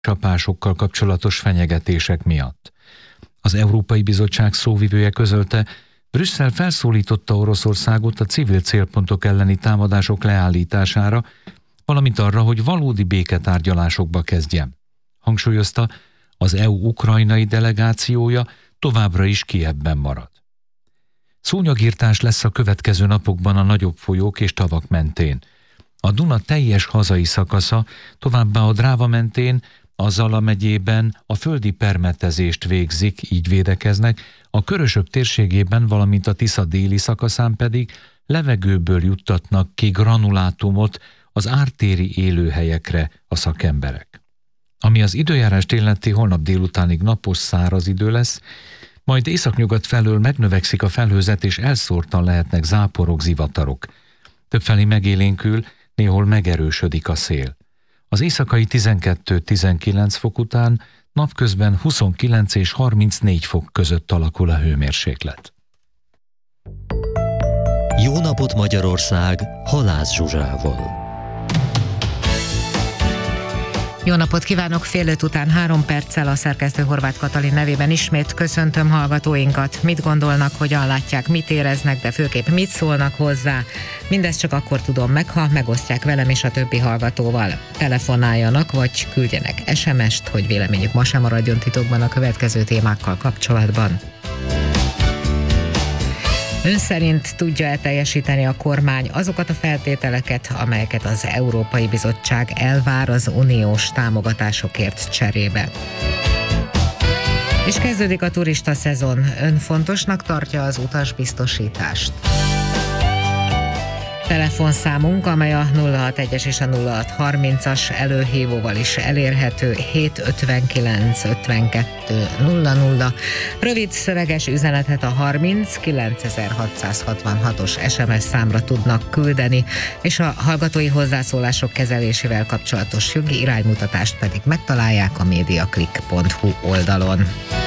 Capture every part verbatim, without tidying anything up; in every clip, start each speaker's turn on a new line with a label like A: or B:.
A: csapásokkal kapcsolatos fenyegetések miatt. Az Európai Bizottság szóvivője közölte, Brüsszel felszólította Oroszországot a civil célpontok elleni támadások leállítására, valamint arra, hogy valódi béketárgyalásokba kezdjen. Hangsúlyozta, az é u-ukrajnai delegációja továbbra is Kijevben marad. Szúnyogirtás lesz a következő napokban a nagyobb folyók és tavak mentén. A Duna teljes hazai szakasza, továbbá a Dráva mentén, a Zala megyében a földi permetezést végzik, így védekeznek, a Körösök térségében, valamint a Tisza déli szakaszán pedig levegőből juttatnak ki granulátumot az ártéri élőhelyekre a szakemberek. Ami az időjárást illeti, holnap délutánig napos, száraz idő lesz, majd északnyugat felől megnövekszik a felhőzet, és elszórtan lehetnek záporok, zivatarok. Többfelé megélénkül, néhol megerősödik a szél. Az éjszakai tizenkettő-tizenkilenc fok után napközben huszonkilenc és harmincnégy fok között alakul a hőmérséklet.
B: Jó napot Magyarország, Halász Zsuzsával.
C: Jó napot kívánok, fél öt után három perccel a szerkesztő Horváth Katalin nevében ismét köszöntöm hallgatóinkat. Mit gondolnak, hogyan látják, mit éreznek, de főképp mit szólnak hozzá. Mindezt csak akkor tudom meg, ha megosztják velem és a többi hallgatóval. Telefonáljanak, vagy küldjenek es em est, hogy véleményük ma sem maradjon titokban a következő témákkal kapcsolatban. Ön szerint tudja-e teljesíteni a kormány azokat a feltételeket, amelyeket az Európai Bizottság elvár az uniós támogatásokért cserébe? És kezdődik a turista szezon. Ön fontosnak tartja az utasbiztosítást? Telefonszámunk, amely a nulla hatvanegyes és a nulla hatszázharmincas előhívóval is elérhető, hét ötvenkilenc ötvenkettő nulla nulla. Rövid szöveges üzenetet a harminc kilencezer-hatszázhatvanhatos es em es számra tudnak küldeni, és a hallgatói hozzászólások kezelésével kapcsolatos jogi iránymutatást pedig megtalálják a mediaclick pont hu oldalon.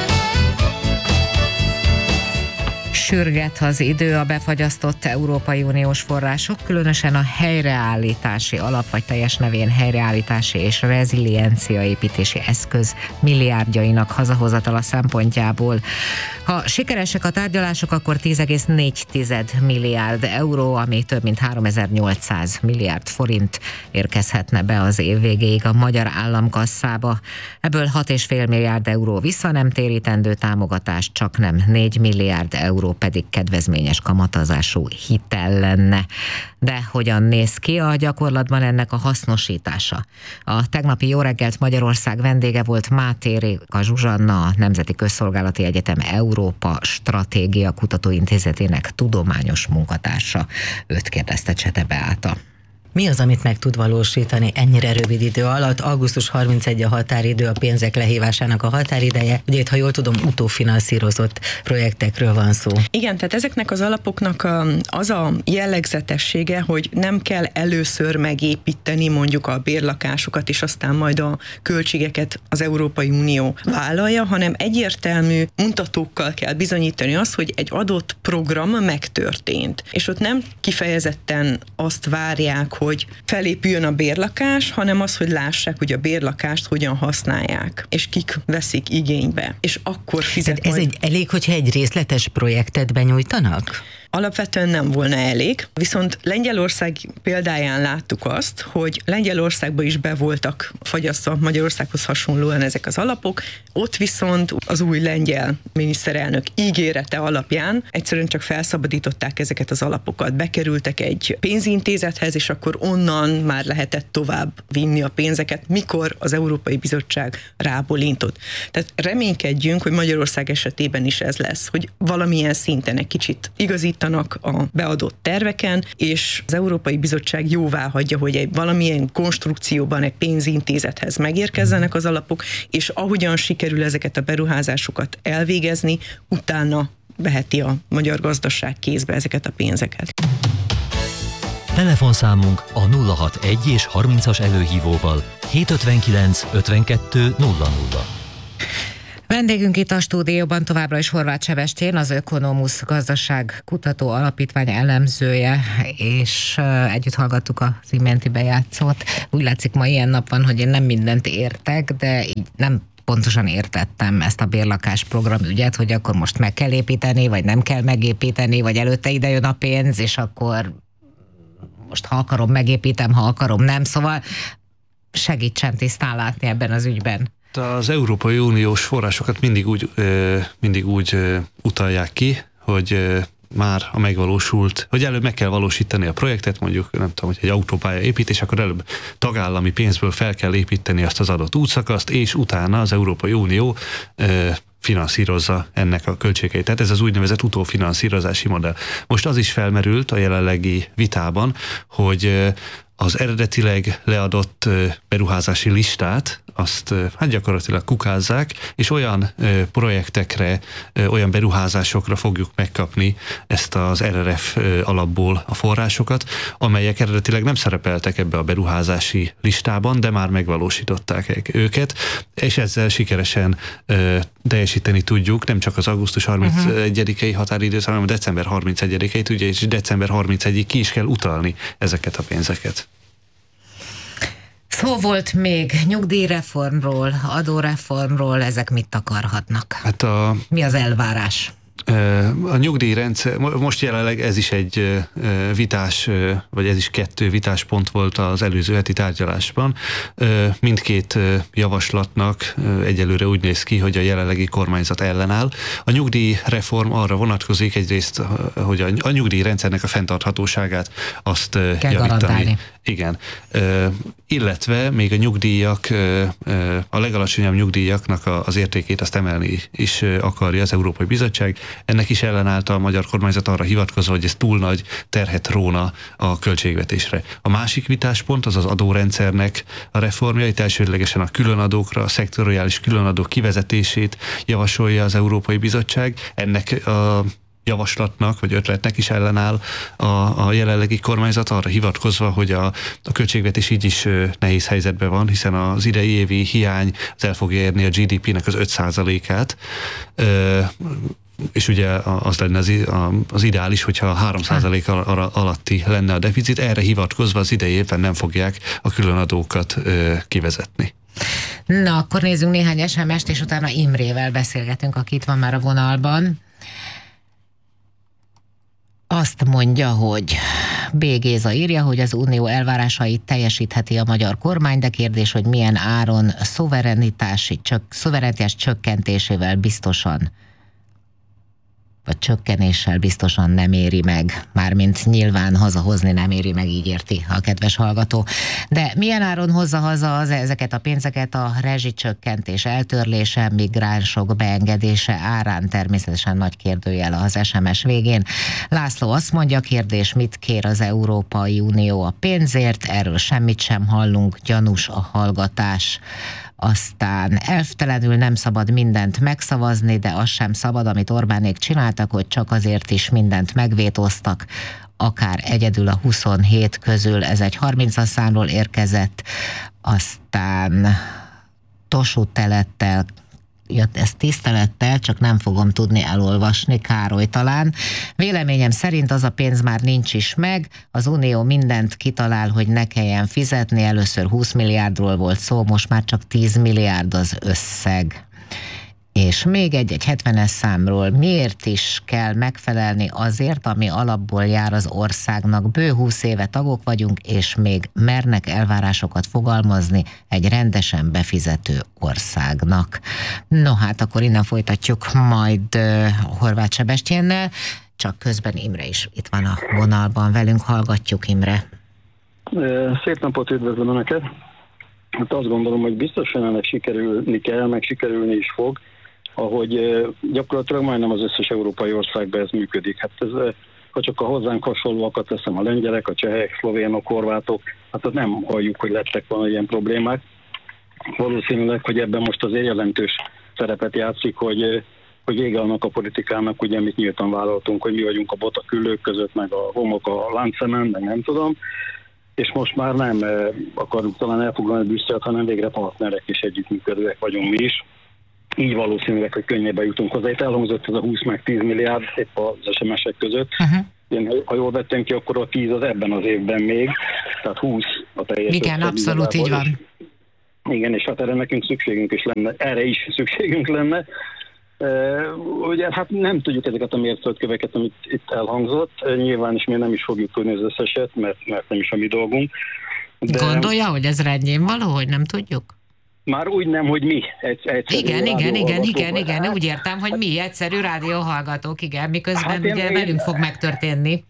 C: Sürget az idő, a befagyasztott Európai Uniós források, különösen a helyreállítási alap, vagy teljes nevén helyreállítási és rezilienciaépítési eszköz milliárdjainak hazahozatala szempontjából. Ha sikeresek a tárgyalások, akkor tíz egész négy milliárd euró, ami több mint háromezer-nyolcszáz milliárd forint érkezhetne be az év végéig a magyar államkasszába. Ebből hat egész öt milliárd euró visszanemtérítendő támogatás, csak nem négy milliárd euró pedig kedvezményes kamatozású hitel lenne. De hogyan néz ki a gyakorlatban ennek a hasznosítása? A tegnapi Jó reggelt Magyarország vendége volt Máté Réka Zsuzsanna, a Nemzeti Közszolgálati Egyetem Európa Stratégia Kutatóintézetének tudományos munkatársa. Őt kérdezte Csete Beáta.
D: Mi az, amit meg tud valósítani ennyire rövid idő alatt? augusztus harmincegyedike a határidő, a pénzek lehívásának a határideje. Ugye itt, ha jól tudom, utófinanszírozott projektekről van szó.
E: Igen, tehát ezeknek az alapoknak az a jellegzetessége, hogy nem kell először megépíteni mondjuk a bérlakásokat, és aztán majd a költségeket az Európai Unió vállalja, hanem egyértelmű mutatókkal kell bizonyítani azt, hogy egy adott program megtörtént. És ott nem kifejezetten azt várják, hogy felépüljön a bérlakás, hanem az, hogy lássák, hogy a bérlakást hogyan használják, és kik veszik igénybe. És akkor fizet
D: Ez majd... egy elég, hogyha egy részletes projektet benyújtanak?
E: Alapvetően nem volna elég, viszont Lengyelország példáján láttuk azt, hogy Lengyelországban is be voltak fagyasztva Magyarországhoz hasonlóan ezek az alapok, ott viszont az új lengyel miniszterelnök ígérete alapján egyszerűen csak felszabadították ezeket az alapokat, bekerültek egy pénzintézethez, és akkor onnan már lehetett tovább vinni a pénzeket, mikor az Európai Bizottság rábólintott. Tehát reménykedjünk, hogy Magyarország esetében is ez lesz, hogy valamilyen szinten egy kicsit igazít a beadott terveken, és az Európai Bizottság jóvá hagyja, hogy egy valamilyen konstrukcióban egy pénzintézethez megérkezzenek az alapok, és ahogyan sikerül ezeket a beruházásokat elvégezni, utána veheti a magyar gazdaság kézbe ezeket a pénzeket.
B: Telefonszámunk a nulla hatvanegy és harmincas előhívóval hét ötvenkilenc ötvenkettő nulla nulla.
C: Vendégünk itt a stúdióban továbbra is Horváth Sebestyén, az Ökonomusz Gazdaságkutató Alapítvány elemzője, és együtt hallgattuk az iménti bejátszót. Úgy látszik, ma ilyen nap van, hogy én nem mindent értek, de így nem pontosan értettem ezt a bérlakás programügyet, hogy akkor most meg kell építeni, vagy nem kell megépíteni, vagy előtte ide jön a pénz, és akkor most ha akarom, megépítem, ha akarom, nem. Szóval segítsen tisztán látni ebben az ügyben.
F: Az Európai Uniós forrásokat mindig úgy, mindig úgy utalják ki, hogy már a megvalósult, hogy előbb meg kell valósítani a projektet, mondjuk nem tudom, hogy egy autópálya építés, akkor előbb tagállami pénzből fel kell építeni azt az adott útszakaszt, és utána az Európai Unió finanszírozza ennek a költségeit. Tehát ez az úgynevezett utófinanszírozási modell. Most az is felmerült a jelenlegi vitában, hogy az eredetileg leadott beruházási listát, azt hát gyakorlatilag kukázzák, és olyan projektekre, olyan beruházásokra fogjuk megkapni ezt az er er ef alapból a forrásokat, amelyek eredetileg nem szerepeltek ebbe a beruházási listában, de már megvalósították őket, és ezzel sikeresen teljesíteni tudjuk, nem csak az augusztus harmincegyedikei határidőt, hanem a december harmincegyedikeit, ugye, és december harmincegyedikéig ki is kell utalni ezeket a pénzeket.
C: Szó volt még nyugdíjreformról, adóreformról, ezek mit takarhatnak?
F: Hát a,
C: Mi az elvárás?
F: A nyugdíjrendszer, most jelenleg ez is egy vitás, vagy ez is kettő vitáspont volt az előző heti tárgyalásban. Mindkét javaslatnak egyelőre úgy néz ki, hogy a jelenlegi kormányzat ellenáll. A nyugdíjreform arra vonatkozik egyrészt, hogy a nyugdíjrendszernek a fenntarthatóságát azt
C: kell
F: javítani.
C: garantálni.
F: Igen. Illetve még a nyugdíjak, a legalacsonyabb nyugdíjaknak az értékét azt emelni is akarja az Európai Bizottság. Ennek is ellenállta a magyar kormányzat arra hivatkozva, hogy ez túl nagy terhet róna a költségvetésre. A másik vitáspont az az adórendszernek a reformja, itt elsődlegesen a különadókra, a szektoriális különadók kivezetését javasolja az Európai Bizottság. Ennek a javaslatnak, vagy ötletnek is ellenáll a, a jelenlegi kormányzat arra hivatkozva, hogy a, a költségvetés így is nehéz helyzetben van, hiszen az idei évi hiány az el fogja érni a gé dé pének az öt százalékát, és ugye az lenne az, az ideális, hogyha három százalék alatti lenne a deficit, erre hivatkozva az idei évben nem fogják a különadókat kivezetni.
C: Na, akkor nézzünk néhány es em est, és utána Imrével beszélgetünk, aki itt van már a vonalban. Azt mondja, hogy B. Géza írja, hogy az unió elvárásait teljesítheti a magyar kormány, de kérdés, hogy milyen áron szuverenitási, csök, szuverenitás csökkentésével biztosan, vagy csökkenéssel biztosan nem éri meg, mármint nyilván hazahozni nem éri meg, így érti a kedves hallgató. De milyen áron hozza haza az, ezeket a pénzeket a rezsicsökkentés eltörlése, migránsok beengedése árán? Természetesen nagy kérdőjel az es em es végén. László azt mondja, kérdés, mit kér az Európai Unió a pénzért? Erről semmit sem hallunk, gyanús a hallgatás. Aztán elvtelenül nem szabad mindent megszavazni, de az sem szabad, amit Orbánék csináltak, hogy csak azért is mindent megvétóztak, akár egyedül a huszonhét közül. Ez egy harmincas számról érkezett. Aztán Tosú Telettel, jött ez tisztelettel, csak nem fogom tudni elolvasni, Károly talán. Véleményem szerint az a pénz már nincs is meg, az Unió mindent kitalál, hogy ne kelljen fizetni, először húsz milliárdról volt szó, most már csak tíz milliárd az összeg. És még egy-egy hetvenes számról, miért is kell megfelelni azért, ami alapból jár az országnak? Bő húsz éve tagok vagyunk, és még mernek elvárásokat fogalmazni egy rendesen befizető országnak. No hát, akkor innen folytatjuk majd uh, Horváth Sebestyénnel, csak közben Imre is itt van a vonalban velünk, hallgatjuk, Imre.
G: Szép napot, üdvözlöm Önöket! Hát azt gondolom, hogy biztosan ennek sikerülni kell, meg sikerülni is fog, ahogy gyakorlatilag majdnem az összes európai országban ez működik. Hát ez, ha csak a hozzánk hasonlóakat teszem, a lengyelek, a csehek, szlovénok, horvátok, hát ott nem halljuk, hogy lettek volna ilyen problémák. Valószínűleg, hogy ebben most azért jelentős szerepet játszik, hogy, hogy vége annak a politikának, ugye, amit nyíltan vállaltunk, hogy mi vagyunk a bot a küllők között, meg a homok a láncszemen, meg nem tudom. És most már nem akarunk talán elfoglalni Brüsszelt, hanem végre partnerek és együttműködőek vagyunk mi is. így valószínűleg, hogy könnyebben jutunk hozzá. Itt elhangzott ez a húsz meg tíz milliárd épp az es em es-ek között. Uh-huh. Én, ha jól vettem ki, akkor a tíz az ebben az évben még, tehát húsz a teljes.
C: Igen, abszolút így van.
G: Igen, és hát erre nekünk szükségünk is lenne, erre is szükségünk lenne. Uh, ugye hát nem tudjuk ezeket a mérföldköveket, amit itt elhangzott. Nyilván is mi nem is fogjuk tudni az összeset, mert, mert nem is a mi dolgunk. De
C: gondolja, hogy ez rendjén való, hogy nem tudjuk?
G: Már úgy nem, hogy mi. Egy,
C: igen, igen, igen, igen, igen, hát, úgy értem, hogy mi egyszerű rádióhallgatók, igen, miközben hát ugye én, velünk fog megtörténni.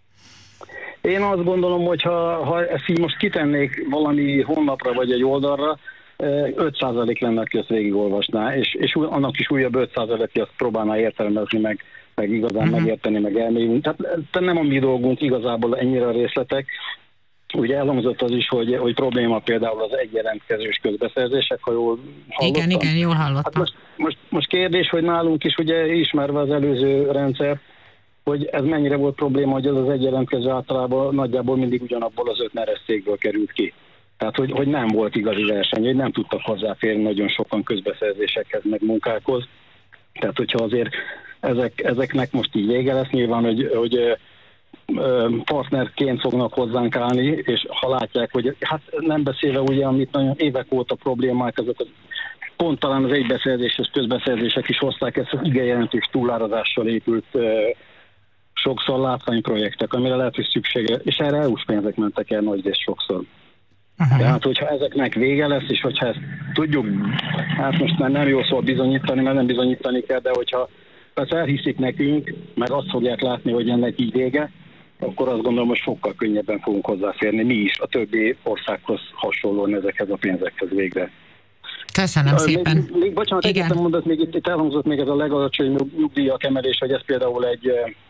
G: Én azt gondolom, hogy ha, ha ezt így most kitennék valami honlapra vagy egy oldalra, öt százalék lenne, aki ezt végigolvasná, és, és annak is újabb öt százalék, aki azt próbálná értelmezni, meg, meg igazán uh-huh. megérteni, meg elmélyülni. Tehát, tehát nem a mi dolgunk igazából ennyire a részletek. Ugye elhangzott az is, hogy, hogy probléma például az egyjelentkezős közbeszerzések, ha jól hallottam.
C: Igen, igen, jól hallottam.
G: Hát most, most, most kérdés, hogy nálunk is ugye ismerve az előző rendszer, hogy ez mennyire volt probléma, hogy ez az egyjelentkező általában nagyjából mindig ugyanabból az öt neresztékből került ki. Tehát, hogy, hogy nem volt igazi verseny, hogy nem tudtak hozzáférni nagyon sokan közbeszerzésekhez, meg munkákhoz. Tehát, hogyha azért ezek, ezeknek most így vége lesz, nyilván, hogy, hogy partnerként fognak hozzánk állni, és ha látják, hogy hát nem beszélve ugye, amit nagyon évek óta problémák, ezek az, pont talán az egybeszerzéses közbeszerzések is hozták ezt az igen jelentős túlárazással épült sokszor látványprojektek, amire lehet, hogy szüksége, és erre é u-s pénzek mentek el nagyrészt sokszor. Uh-huh. Tehát, hogyha ezeknek vége lesz, és hogyha ezt tudjuk, hát most már nem jó szól bizonyítani, mert nem bizonyítani kell, de hogyha ezt elhiszik nekünk, meg azt fogják látni, hogy ennek így vége, akkor azt gondolom, hogy sokkal könnyebben fogunk hozzáférni mi is a többi országhoz hasonlóan ezekhez a pénzekhez végre.
C: Köszönöm szépen.
G: Még, még, bocsánat, egyetlen mondat, még itt, itt elhangzott még ez a legalacsonyabb nyugdíjak emelés, hogy ez például egy,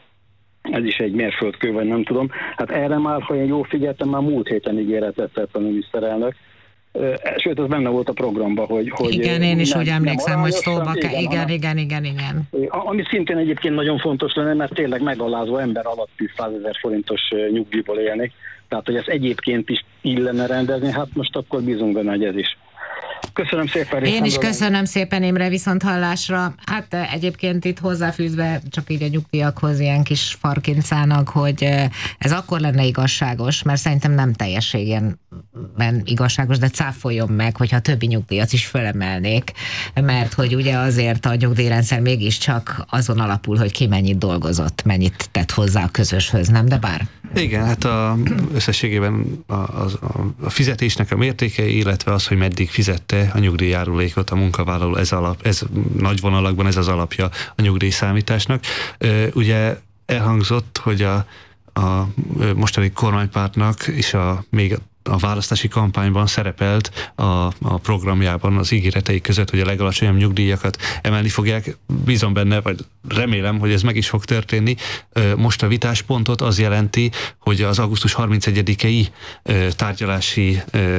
G: ez is egy mérföldkő, vagy nem tudom. Hát erre már, ha én jól figyeltem, már múlt héten ígéretet tett a miniszterelnök. Sőt, ez benne volt a programban, hogy... hogy
C: igen, én is
G: nem,
C: úgy emlékszem, hogy szóba kell. Igen,
G: igen,
C: igen, igen, igen.
G: Ami szintén egyébként nagyon fontos lenne, mert tényleg megalázó ember alatti százezer forintos nyugdíjból élni. Tehát, hogy ezt egyébként is illene rendezni, hát most akkor bízunk benne, hogy ez is. Köszönöm szépen.
C: Én is köszönöm szépen, Imre, viszont hallásra. Hát egyébként itt hozzáfűzve csak így a nyugdíjakhoz ilyen kis farkincának, hogy ez akkor lenne igazságos, mert szerintem nem teljességében igazságos, de cáfoljon meg, hogyha a többi nyugdíjat is fölemelnék, mert hogy ugye azért a nyugdíjrendszer mégiscsak azon alapul, hogy ki mennyit dolgozott, mennyit tett hozzá a közöshöz, nem? De bár?
F: Igen, hát a, összességében a, a, a fizetésnek a mértéke, illetve az, hogy meddig fizette a nyugdíjjárulékot a munkavállaló, ez, alap, ez nagy vonalakban ez az alapja a nyugdíjszámításnak. Ugye elhangzott, hogy a, a mostani kormánypártnak és a még a választási kampányban szerepelt a, a programjában az ígéretei között, hogy a legalacsonyabb nyugdíjakat emelni fogják. Bízom benne, vagy remélem, hogy ez meg is fog történni. Most a vitáspontot az jelenti, hogy az augusztus harmincegyedikei tárgyalási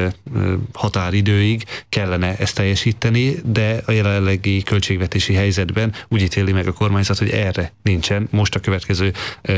F: határidőig kellene ezt teljesíteni, de a jelenlegi költségvetési helyzetben úgy ítéli meg a kormányzat, hogy erre nincsen most a következő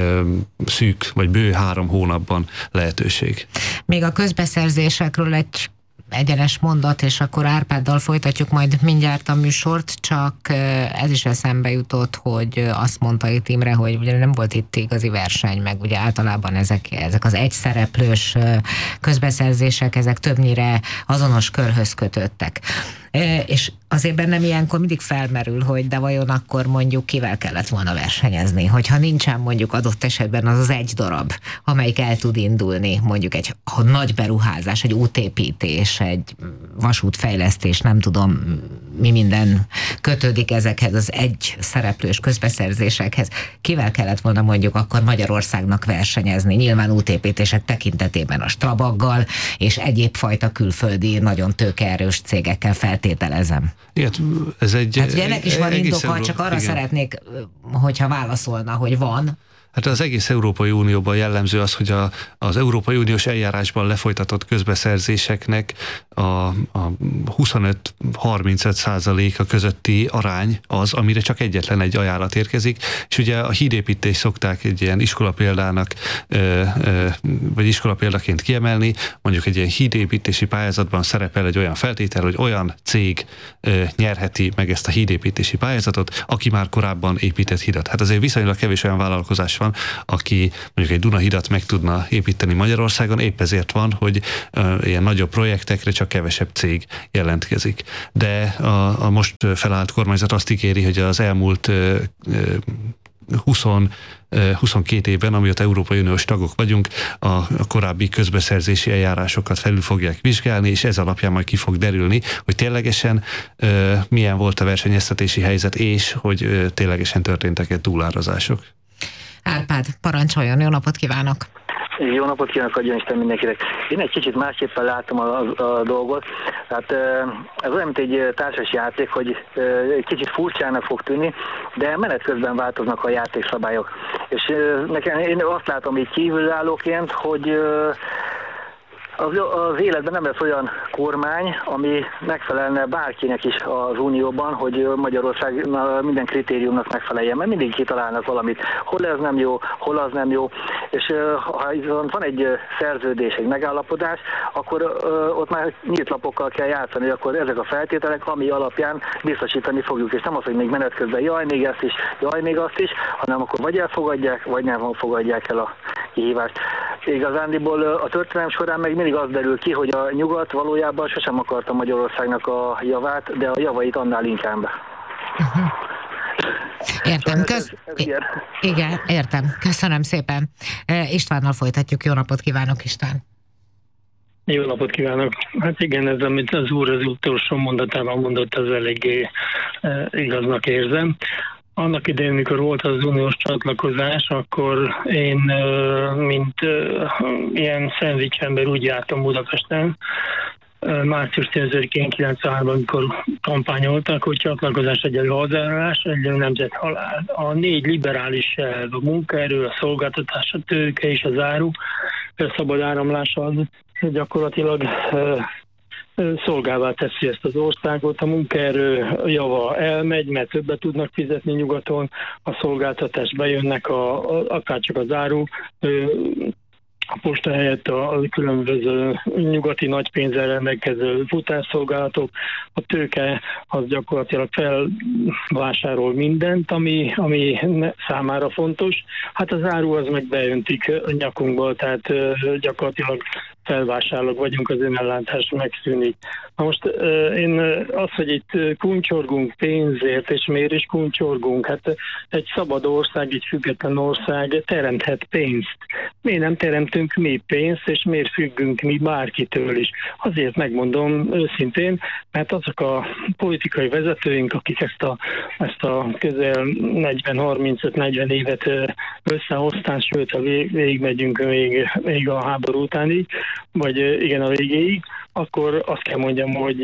F: szűk vagy bő három hónapban lehetőség.
C: Még a közbeszerzésekről egy egyenes mondat, és akkor Árpáddal folytatjuk majd mindjárt a műsort, csak ez is eszembe jutott, hogy azt mondta itt Imre, hogy ugye nem volt itt igazi verseny, meg ugye általában ezek, ezek az egyszereplős közbeszerzések, ezek többnyire azonos körhöz kötöttek. És azért bennem ilyenkor mindig felmerül, hogy de vajon akkor mondjuk kivel kellett volna versenyezni, hogyha nincsen mondjuk adott esetben az az egy darab, amelyik el tud indulni, mondjuk egy nagy beruházás, egy útépítés, egy vasútfejlesztés, nem tudom mi minden kötődik ezekhez az egy szereplős közbeszerzésekhez. Kivel kellett volna mondjuk akkor Magyarországnak versenyezni? Nyilván útépítések tekintetében a Strabaggal és egyéb fajta külföldi, nagyon tőkeerős cégekkel feltételezem.
F: Igen, ez egy...
C: Hát ugye ennek is van indoka,
F: egészen,
C: csak arra
F: igen.
C: szeretnék, hogyha válaszolna, hogy van.
F: Hát az egész Európai Unióban jellemző az, hogy a, az Európai Uniós eljárásban lefolytatott közbeszerzéseknek a, a huszonöt-harmincöt százaléka közötti arány az, amire csak egyetlen egy ajánlat érkezik, és ugye a hídépítést szokták egy ilyen iskolapéldának, ö, ö, vagy iskolapéldaként kiemelni, mondjuk egy ilyen hídépítési pályázatban szerepel egy olyan feltétel, hogy olyan cég ö, nyerheti meg ezt a hídépítési pályázatot, aki már korábban épített hidat. Hát azért viszonylag kevés olyan vállalkozás van, aki mondjuk egy Dunahidat meg tudna építeni Magyarországon, épp ezért van, hogy ö, ilyen nagyobb projektekre csak kevesebb cég jelentkezik. De a, a most felállt kormányzat azt ígéri, hogy az elmúlt ö, ö, húsz, huszonkét évben, amióta Európai Uniós tagok vagyunk, a, a korábbi közbeszerzési eljárásokat felül fogják vizsgálni, és ez alapján majd ki fog derülni, hogy ténylegesen ö, milyen volt a versenyeztetési helyzet, és hogy ö, ténylegesen történtek-e túlárazások.
C: Árpád, parancsoljon, jó napot kívánok!
H: Jó napot kívánok, adjon Isten mindenkinek. Én egy kicsit másképpen látom a, a, a dolgot. Hát ez olyan, mint egy társas játék, hogy egy kicsit furcsának fog tűnni, de menet közben változnak a játékszabályok. És nekem, én azt látom így kívülállóként, hogy Az, az életben nem lesz olyan kormány, ami megfelelne bárkinek is az Unióban, hogy Magyarország minden kritériumnak megfeleljen, mert mindig kitalálnak valamit. Hol ez nem jó, hol az nem jó, és ha van egy szerződés, egy megállapodás, akkor ott már nyílt lapokkal kell játszani, hogy akkor ezek a feltételek, ami alapján biztosítani fogjuk, és nem az, hogy még menet közben jaj, még ezt is, jaj, még azt is, hanem akkor vagy elfogadják, vagy nem fogadják el a kihívást. Igazándiból a történelem során meg mindig az derül ki, hogy a nyugat valójában sosem akarta Magyarországnak a javát, de a javait annál inkább.
C: Uh-huh. Értem. Kösz... Ez, ez Igen, értem. Köszönöm szépen. Istvánnal folytatjuk. Jó napot kívánok, István!
I: Jó napot kívánok! Hát igen, ez, amit az úr az utolsó mondatában mondott, az eléggé e, igaznak érzem. Annak idején, mikor volt az uniós csatlakozás, akkor én, mint ilyen szendvics ember úgy jártam Budapesten, március tizenötödikén kilencvenháromban, amikor kampányoltak, hogy csatlakozás egyenlő hazárulás, egyenlő nemzethalál. A négy liberális elv, a munkaerő, a szolgáltatás, a tőke és az áru, a szabad áramlás az gyakorlatilag szolgává teszi ezt az országot, a munkaerő java elmegy, mert többet tudnak fizetni nyugaton, a szolgáltatás bejönnek, a, a, akár csak az áru, a posta helyett a különböző nyugati nagypénzzel rendelkező futásszolgálatok, a tőke az gyakorlatilag felvásárol mindent, ami, ami számára fontos. Hát az áru az meg beöntik a nyakunkból, tehát gyakorlatilag felvásárlók vagyunk, az önellátás megszűnik. Na most én az, hogy itt kuncsorgunk pénzért, és miért is kuncsorgunk? Hát egy szabad ország, egy független ország teremthet pénzt. Miért nem teremtünk mi pénzt, és miért függünk mi bárkitől is? Azért megmondom őszintén, mert azok a politikai vezetőink, akik ezt a, ezt a közel negyven-harmincöt-negyven évet összehozták, sőt, ha végigmegyünk még, még a háború utánig, vagy igen, a végéig, akkor azt kell mondjam, hogy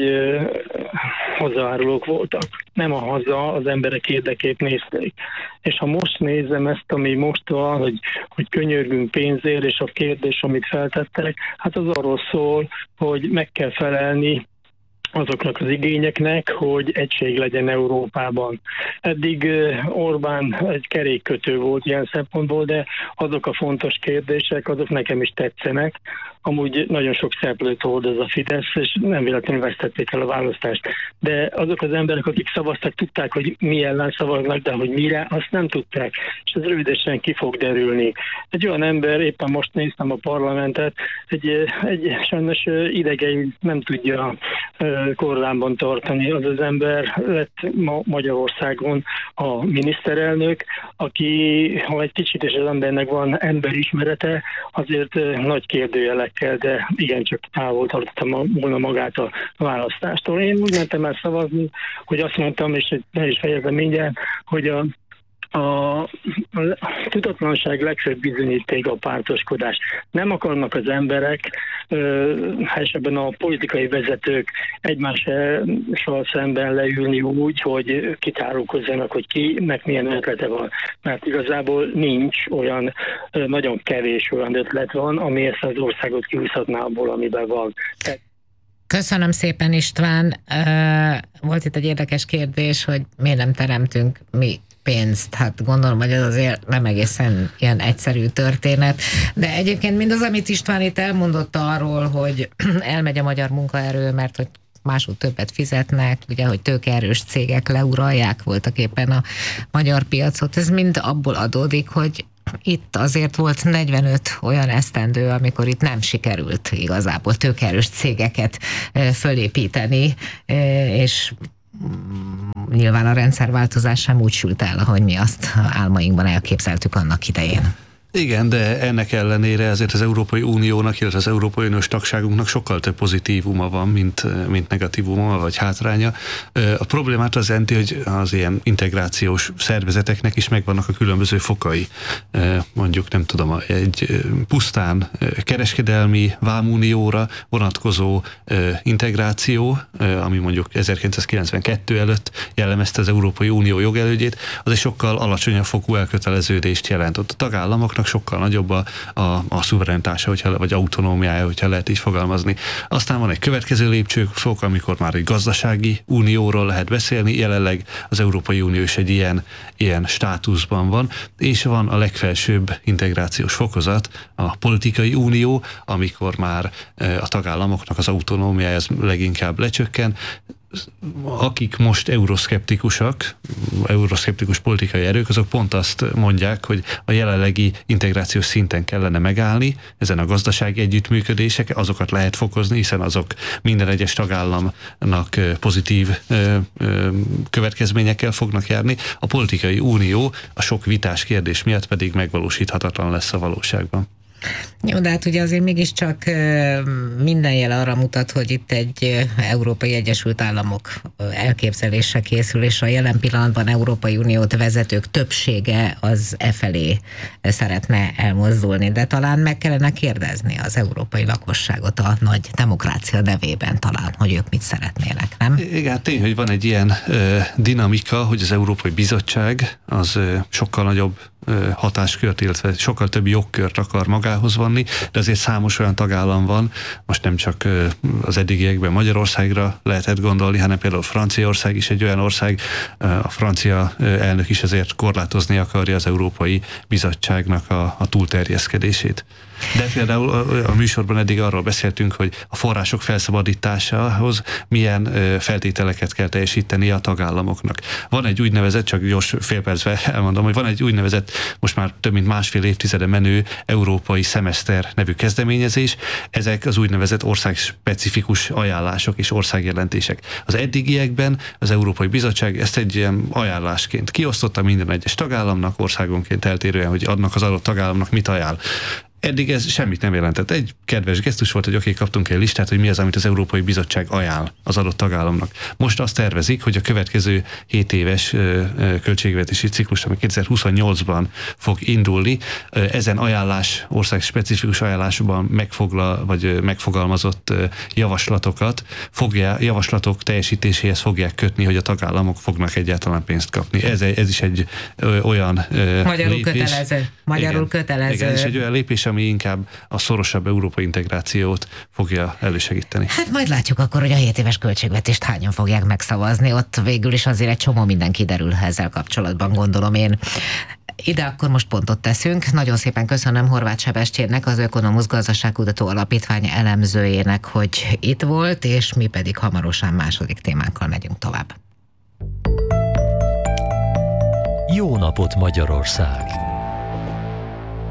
I: hozzáárulók voltak. Nem a haza, az emberek érdekét nézték. És ha most nézem ezt, ami most van, hogy, hogy könyörgünk pénzért, és a kérdés, amit feltettek, hát az arról szól, hogy meg kell felelni azoknak az igényeknek, hogy egység legyen Európában. Eddig Orbán egy kerékkötő volt ilyen szempontból, de azok a fontos kérdések, azok nekem is tetszenek. Amúgy nagyon sok szereplőt hordoz a Fidesz, és nem véletlenül vesztették el a választást. De azok az emberek, akik szavaztak, tudták, hogy mi ellen szavaznak, de hogy mire, azt nem tudták. És ez rövidesen ki fog derülni. Egy olyan ember, éppen most néztem a parlamentet, egy, egy sajnos idegei nem tudja korlámban tartani. Az az ember lett ma Magyarországon a miniszterelnök, aki, ha egy kicsit is az embernek van emberismerete, azért nagy kérdőjelekkel, de igencsak távol tartottam volna magát a választástól. Én úgy mentem el szavazni, hogy azt mondtam, és ne is fejezem mindjárt, hogy a A, a tudatlanság legfőbb bizonyíték a pártoskodás. Nem akarnak az emberek, és ebben a politikai vezetők egymással szemben leülni úgy, hogy kitárulkozzanak, hogy kinek milyen ötlete van. Mert igazából nincs olyan, nagyon kevés olyan ötlet van, ami ezt az országot kihúzhatná abból, amiben van.
C: Köszönöm szépen, István. Volt itt egy érdekes kérdés, hogy miért nem teremtünk mi pénzt. Hát gondolom, hogy ez azért nem egészen ilyen egyszerű történet. De egyébként mindaz, amit István itt elmondott arról, hogy elmegy a magyar munkaerő, mert hogy máshogy többet fizetnek, ugye, hogy tőkeerős cégek leuralják voltak éppen a magyar piacot. Ez mind abból adódik, hogy itt azért volt negyvenöt olyan esztendő, amikor itt nem sikerült igazából tőkeerős cégeket fölépíteni, és nyilván a rendszerváltozás sem úgy sült el, ahogy mi azt álmainkban elképzeltük annak idején.
F: Igen, de ennek ellenére azért az Európai Uniónak, illetve az Európai Uniós tagságunknak sokkal több pozitívuma van, mint, mint negatívuma vagy hátránya. A problémát az jelenti, hogy az ilyen integrációs szervezeteknek is megvannak a különböző fokai. Mondjuk nem tudom, egy pusztán kereskedelmi vámunióra vonatkozó integráció, ami mondjuk ezerkilencszázkilencvenkettő előtt jellemezte az Európai Unió jogelődjét, az egy sokkal alacsonyabb fokú elköteleződést jelent. Ott a tagállamoknak sokkal nagyobb a, a, a szuverenitása, hogyha, vagy autonómiája, hogyha lehet így fogalmazni. Aztán van egy következő lépcsőfok, amikor már egy gazdasági unióról lehet beszélni, jelenleg az Európai Unió is egy ilyen, ilyen státuszban van, és van a legfelsőbb integrációs fokozat, a politikai unió, amikor már a tagállamoknak az autonómiája az leginkább lecsökken. Akik most euroszkeptikusak, euroszkeptikus politikai erők, azok pont azt mondják, hogy a jelenlegi integrációs szinten kellene megállni, ezen a gazdasági együttműködések, azokat lehet fokozni, hiszen azok minden egyes tagállamnak pozitív következményekkel fognak járni. A politikai unió a sok vitás kérdés miatt pedig megvalósíthatatlan lesz a valóságban.
C: Jó, de hát ugye azért mégiscsak minden jel arra mutat, hogy itt egy Európai Egyesült Államok elképzelése készül, és a jelen pillanatban Európai Uniót vezetők többsége az e felé szeretne elmozdulni, de talán meg kellene kérdezni az európai lakosságot a nagy demokrácia nevében talán, hogy ők mit szeretnének, nem?
F: Igen, tény, hogy van egy ilyen ö, dinamika, hogy az Európai Bizottság az ö, sokkal nagyobb hatáskört, illetve sokkal több jogkört akar magához vanni, de azért számos olyan tagállam van, most nem csak az eddigiekben Magyarországra lehetett gondolni, hanem például Franciaország is egy olyan ország, a francia elnök is azért korlátozni akarja az Európai Bizottságnak a, a túlterjeszkedését. De például a, a műsorban eddig arról beszéltünk, hogy a források felszabadításához milyen feltételeket kell teljesíteni a tagállamoknak. Van egy úgynevezett, csak gyors fél percben elmondom, hogy van egy úgynevezett, most már több mint másfél évtizede menő európai szemeszter nevű kezdeményezés. Ezek az úgynevezett országspecifikus ajánlások és országjelentések. Az eddigiekben az Európai Bizottság ezt egy ilyen ajánlásként kiosztotta minden egyes tagállamnak, országonként eltérően, hogy adnak az adott tagállamnak mit ajánl. Eddig ez semmit nem jelentett. Egy kedves gesztus volt, hogy oké, okay, kaptunk egy listát, hogy mi az, amit az Európai Bizottság ajánl az adott tagállamnak. Most azt tervezik, hogy a következő hét éves költségvetési ciklus, ami kétezer-huszonnyolcban fog indulni, ezen ajánlás, ország specifikus ajánlásban megfogla, vagy megfogalmazott javaslatokat, fogja, javaslatok teljesítéséhez fogják kötni, hogy a tagállamok fognak egyáltalán pénzt kapni. Ez, ez is egy olyan
C: Magyarul
F: lépés.
C: kötelező. Magyarul
F: igen,
C: kötelező.
F: Igen, ez is egy olyan lépés, ami inkább a szorosabb európai integrációt fogja elősegíteni.
C: Hát majd látjuk akkor, hogy a hét éves költségvetést hányan fogják megszavazni. Ott végül is azért egy csomó minden kiderül ezzel kapcsolatban, gondolom én. Ide akkor most pontot teszünk. Nagyon szépen köszönöm Horváth Sebestyénnek, az Ökonomusz Gazdaságkutató Alapítvány elemzőjének, hogy itt volt, és mi pedig hamarosan második témánkkal megyünk tovább.
B: Jó napot Magyarország!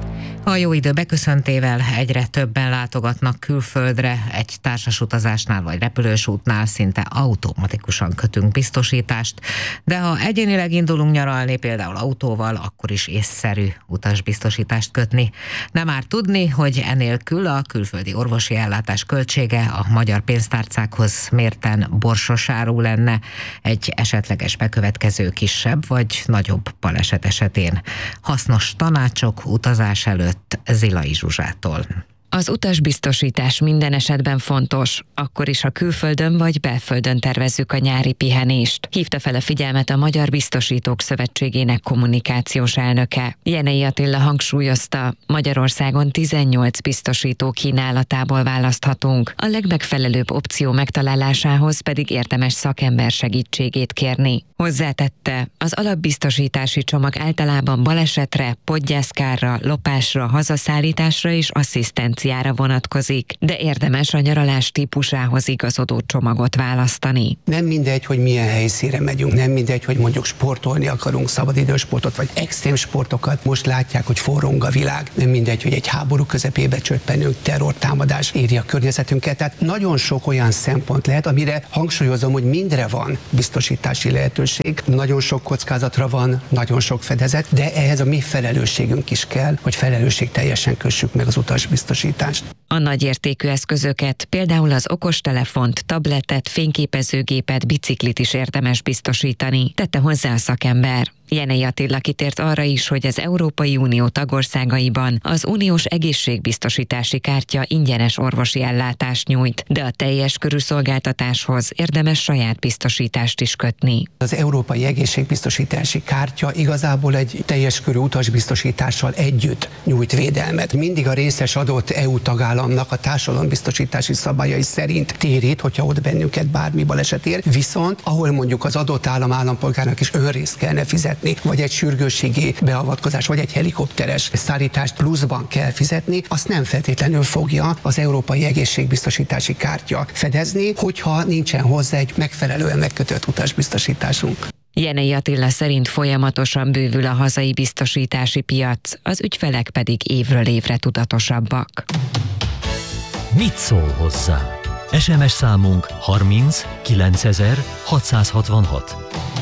C: A jó idő beköszöntével egyre többen látogatnak külföldre, egy társas utazásnál vagy repülős útnál szinte automatikusan kötünk biztosítást, de ha egyénileg indulunk nyaralni, például autóval, akkor is észszerű utasbiztosítást kötni. De már tudni, hogy enélkül a külföldi orvosi ellátás költsége a magyar pénztárcákhoz mérten borsos áru lenne egy esetleges bekövetkező kisebb vagy nagyobb baleset esetén. Hasznos tanácsok utazás előtt Zilai Zsuzsától.
J: Az utasbiztosítás minden esetben fontos, akkor is, ha külföldön vagy belföldön tervezzük a nyári pihenést. Hívta fel a figyelmet a Magyar Biztosítók Szövetségének kommunikációs elnöke. Jenei Attila hangsúlyozta, Magyarországon tizennyolc biztosító kínálatából választhatunk. A legmegfelelőbb opció megtalálásához pedig érdemes szakember segítségét kérni. Hozzátette, az alapbiztosítási csomag általában balesetre, podgyászkárra, lopásra, hazaszállításra és asszisztenciára vonatkozik, de érdemes a nyaralás típusához igazodó csomagot választani.
K: Nem mindegy, hogy milyen helyszínre megyünk, nem mindegy, hogy mondjuk sportolni akarunk, szabadidősportot vagy extrém sportokat. Most látják, hogy forrong a világ, nem mindegy, hogy egy háború közepébe csöppenünk, terrortámadás éri a környezetünket. Tehát nagyon sok olyan szempont lehet, amire hangsúlyozom, hogy mindre van biztosítási lehetőség. Nagyon sok kockázatra van, nagyon sok fedezet, de ehhez a mi felelősségünk is kell, hogy felelősségteljesen kössük meg az utasbiztosítást.
J: A nagyértékű eszközöket, például az okostelefont, tabletet, fényképezőgépet, biciklit is érdemes biztosítani, tette hozzá a szakember. Jenei Attila kitért arra is, hogy az Európai Unió tagországaiban az uniós egészségbiztosítási kártya ingyenes orvosi ellátást nyújt, de a teljes körű szolgáltatáshoz érdemes saját biztosítást is kötni.
K: Az Európai Egészségbiztosítási Kártya igazából egy teljes körű utasbiztosítással együtt nyújt védelmet. Mindig a részes adott é u tagállamnak a társadalombiztosítási szabályai szerint térít, hogyha ott bennünket bármi baleset ér, viszont ahol mondjuk az adott állam állampolgárnak is önrészt kellene fizetni, vagy egy sürgősségi beavatkozás, vagy egy helikopteres szállítást pluszban kell fizetni, azt nem feltétlenül fogja az Európai Egészségbiztosítási Kártya fedezni, hogyha nincsen hozzá egy megfelelően megkötött utasbiztosításunk.
J: Jenei Attila szerint folyamatosan bővül a hazai biztosítási piac, az ügyfelek pedig évről évre tudatosabbak.
B: Mit szól hozzá? es em es számunk harminc kilencezer hatszázhatvanhat.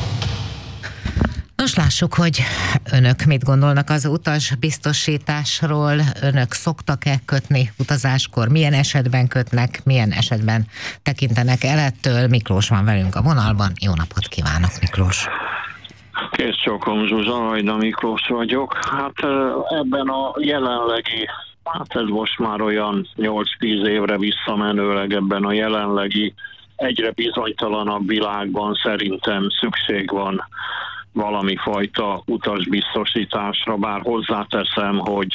C: Nos, lássuk, hogy önök mit gondolnak az utasbiztosításról, önök szoktak-e kötni utazáskor, milyen esetben kötnek, milyen esetben tekintenek el ettől. Miklós van velünk a vonalban, jó napot kívánok, Miklós!
L: Kész csokom, Zsuzsa, Hajda Miklós vagyok. Hát ebben a jelenlegi, hát ez most már olyan nyolc-tíz évre visszamenőleg ebben a jelenlegi egyre bizonytalanabb világban szerintem szükség van valami fajta utasbiztosításra, bár hozzáteszem, hogy,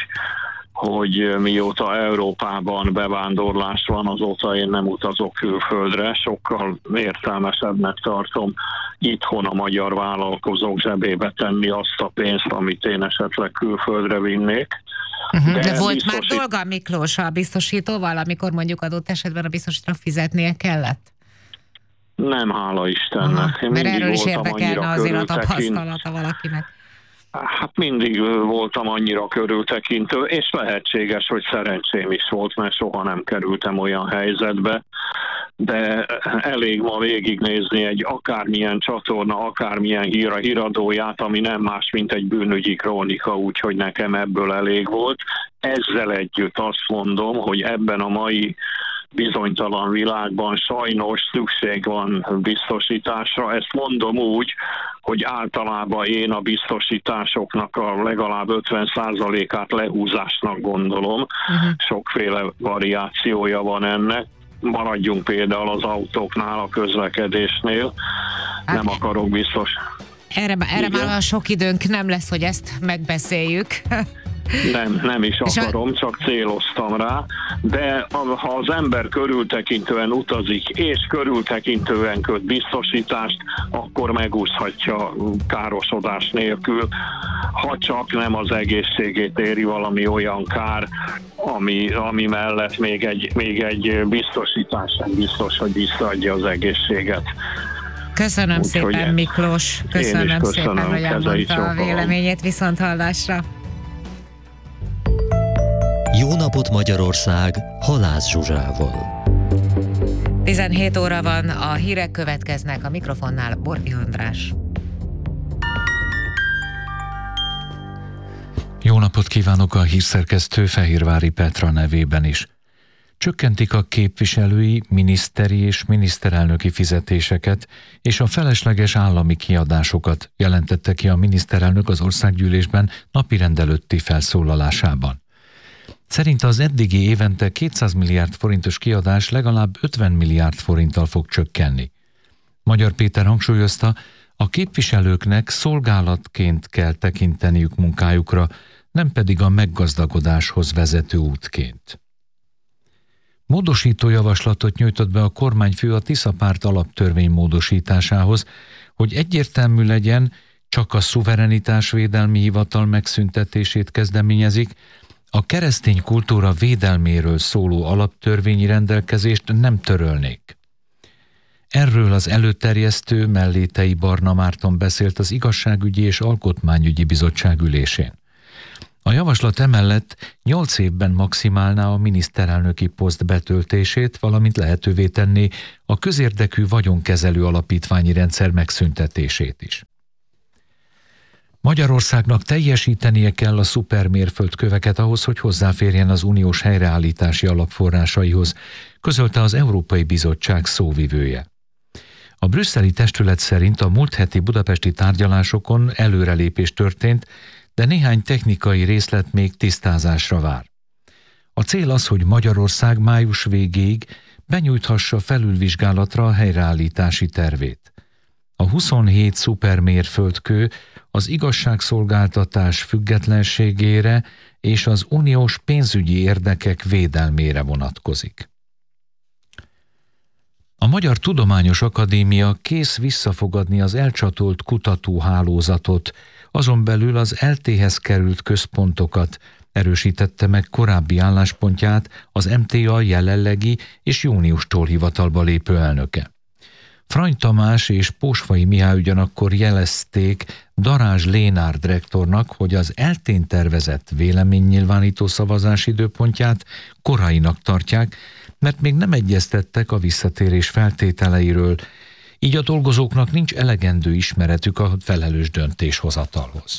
L: hogy mióta Európában bevándorlás van, azóta én nem utazok külföldre, sokkal értelmesebbnek tartom itthon a magyar vállalkozók zsebébe tenni azt a pénzt, amit én esetleg külföldre vinnék.
C: Uh-huh. De, De volt
L: biztosít...
C: már dolga, Miklós, a biztosítóval, amikor mondjuk adott esetben a biztosítónak fizetnie kellett?
L: Nem, hála Istennek.
C: Aha, mert erről is érdekelne azért a tapasztalata valakinek.
L: Hát mindig voltam annyira körültekintő, és lehetséges, hogy szerencsém is volt, mert soha nem kerültem olyan helyzetbe, de elég ma végignézni egy akármilyen csatorna, akármilyen hír a híradóját, ami nem más, mint egy bűnügyi krónika, úgyhogy nekem ebből elég volt. Ezzel együtt azt mondom, hogy ebben a mai bizonytalan világban sajnos szükség van biztosításra. Ezt mondom úgy, hogy általában én a biztosításoknak a legalább ötven százalékát lehúzásnak gondolom. Uh-huh. Sokféle variációja van ennek. Maradjunk például az autóknál, a közlekedésnél. Hát nem akarok biztos.
C: Erre, erre már olyan sok időnk nem lesz, hogy ezt megbeszéljük.
L: Nem, nem is akarom, csak céloztam rá, de ha az ember körültekintően utazik, és körültekintően köt biztosítást, akkor megúszhatja károsodás nélkül, ha csak nem az egészségét éri valami olyan kár, ami, ami mellett még egy, még egy biztosítás nem biztos, hogy visszaadja az egészséget.
C: Köszönöm Úgy, szépen, Miklós. Köszönöm, köszönöm szépen, hogy elmondta a véleményét. Viszont hallásra.
B: Jó napot Magyarország, Halász Zsuzsával.
C: tizenhét óra van, a hírek következnek, a mikrofonnál Bordi András.
A: Jó napot kívánok, a hírszerkesztő Fehérvári Petra nevében is. Csökkentik a képviselői, miniszteri és miniszterelnöki fizetéseket és a felesleges állami kiadásokat, jelentette ki a miniszterelnök az országgyűlésben napirend előtti felszólalásában. Szerint az eddigi évente kétszáz milliárd forintos kiadás legalább ötven milliárd forinttal fog csökkenni. Magyar Péter hangsúlyozta, a képviselőknek szolgálatként kell tekinteniük munkájukra, nem pedig a meggazdagodáshoz vezető útként. Módosító javaslatot nyújtott be a kormányfő a Tisza Párt alaptörvény módosításához, hogy egyértelmű legyen, csak a szuverenitásvédelmi hivatal megszüntetését kezdeményezik, a keresztény kultúra védelméről szóló alaptörvényi rendelkezést nem törölnék. Erről az előterjesztő Mellétei Barna Márton beszélt az Igazságügyi és Alkotmányügyi Bizottság ülésén. A javaslat emellett nyolc évben maximálná a miniszterelnöki poszt betöltését, valamint lehetővé tenné a közérdekű vagyonkezelő alapítványi rendszer megszüntetését is. Magyarországnak teljesítenie kell a szupermérföldköveket ahhoz, hogy hozzáférjen az uniós helyreállítási alapforrásaihoz, közölte az Európai Bizottság szóvivője. A brüsszeli testület szerint a múlt heti budapesti tárgyalásokon előrelépés történt, de néhány technikai részlet még tisztázásra vár. A cél az, hogy Magyarország május végéig benyújthassa felülvizsgálatra a helyreállítási tervét. A huszonhét szupermérföldkő az igazságszolgáltatás függetlenségére és az uniós pénzügyi érdekek védelmére vonatkozik. A Magyar Tudományos Akadémia kész visszafogadni az elcsatolt kutatóhálózatot, azon belül az é el té-hez került központokat, erősítette meg korábbi álláspontját az em té á jelenlegi és júniustól hivatalba lépő elnöke. Frany Tamás és Pósfai Mihály ugyanakkor jelezték Darázs Lénárd rektornak, hogy az é el té-n tervezett véleménynyilvánító szavazás időpontját korainak tartják, mert még nem egyeztettek a visszatérés feltételeiről, így a dolgozóknak nincs elegendő ismeretük a felelős döntéshozatalhoz.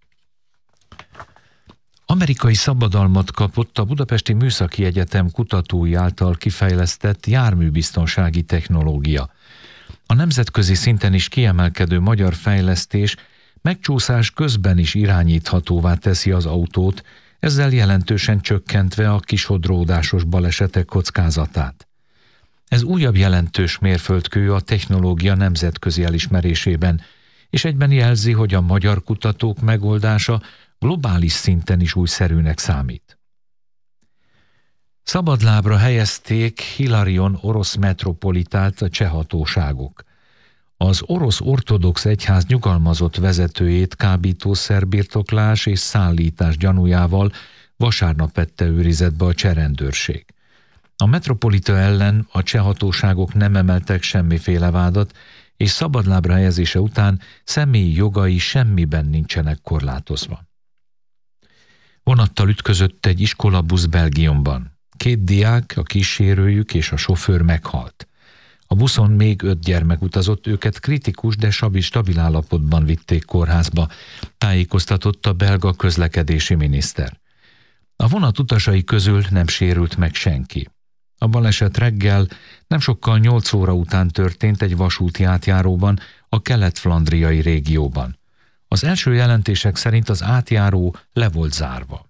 A: Amerikai szabadalmat kapott a Budapesti Műszaki Egyetem kutatói által kifejlesztett járműbiztonsági technológia. A nemzetközi szinten is kiemelkedő magyar fejlesztés megcsúszás közben is irányíthatóvá teszi az autót, ezzel jelentősen csökkentve a kisodródásos balesetek kockázatát. Ez újabb jelentős mérföldkő a technológia nemzetközi elismerésében, és egyben jelzi, hogy a magyar kutatók megoldása globális szinten is újszerűnek számít. Szabadlábra helyezték Hilarion orosz metropolitát a cseh hatóságok. Az orosz ortodox egyház nyugalmazott vezetőjét kábítószerbirtoklás és szállítás gyanújával vasárnap vette őrizetbe a cseh rendőrség. A metropolita ellen a cseh hatóságok nem emeltek semmiféle vádat, és szabadlábra helyezése után személyi jogai semmiben nincsenek korlátozva. Vonattal ütközött egy iskolabusz Belgiumban. Két diák, a kísérőjük és a sofőr meghalt. A buszon még öt gyermek utazott, őket kritikus, de stabil állapotban vitték kórházba, tájékoztatott a belga közlekedési miniszter. A vonat utasai közül nem sérült meg senki. A baleset reggel nem sokkal nyolc óra után történt egy vasúti átjáróban, a kelet-flandriai régióban. Az első jelentések szerint az átjáró le volt zárva.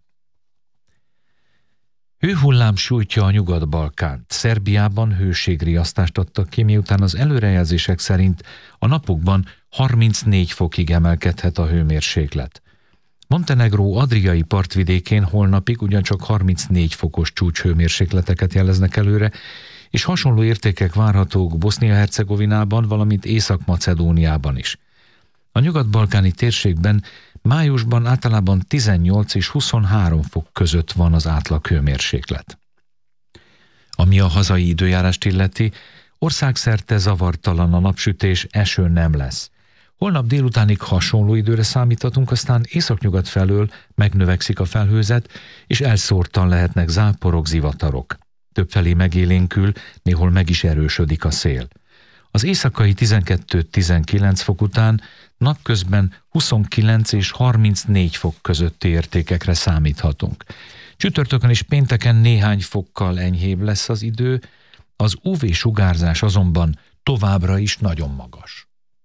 A: Hőhullám sújtja a Nyugat-Balkánt. Szerbiában hőségriasztást adtak ki, miután az előrejelzések szerint a napokban harmincnégy fokig emelkedhet a hőmérséklet. Montenegró adriai partvidékén holnapig ugyancsak harmincnégy fokos csúcshőmérsékleteket jeleznek előre, és hasonló értékek várhatók Bosznia-Hercegovinában, valamint Észak-Macedóniában is. A nyugat-balkáni térségben májusban általában tizennyolc és huszonhárom fok között van az átlag hőmérséklet. Ami a hazai időjárást illeti, országszerte zavartalan a napsütés, eső nem lesz. Holnap délutánig hasonló időre számíthatunk, aztán északnyugat felől megnövekszik a felhőzet, és elszórtan lehetnek záporok, zivatarok. Többfelé megélénkül, néhol meg is erősödik a szél. Az éjszakai tizenkettő-tizenkilenc fok után napközben huszonkilenc és harmincnégy fok közötti értékekre számíthatunk. Csütörtökön és pénteken néhány fokkal enyhébb lesz az idő, az ú vé-sugárzás azonban továbbra is nagyon magas.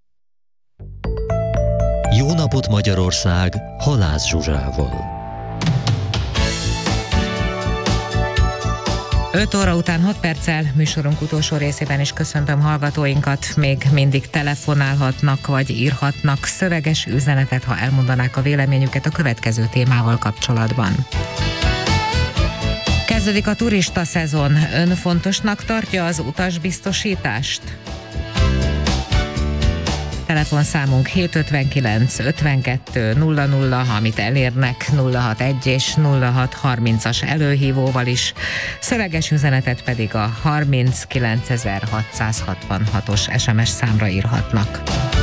B: Jó napot Magyarország, Halász Zsuzsával.
C: öt óra után hat perccel műsorunk utolsó részében is köszöntöm hallgatóinkat. Még mindig telefonálhatnak vagy írhatnak szöveges üzenetet, ha elmondanák a véleményüket a következő témával kapcsolatban. Kezdődik a turista szezon. Ön fontosnak tartja az utasbiztosítást? Telefonszámunk hét ötvenkilenc ötvenkettő nulla nulla, amit elérnek nulla hatvanegy és nulla hat harmincas előhívóval is. Szöveges üzenetet pedig a harminckilencezer-hatszázhatvanhatos es em es számra írhatnak.